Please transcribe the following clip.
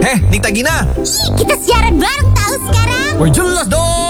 Dik Tagina. Ih, kita siaran bareng tahu sekarang. Wah jelas dong.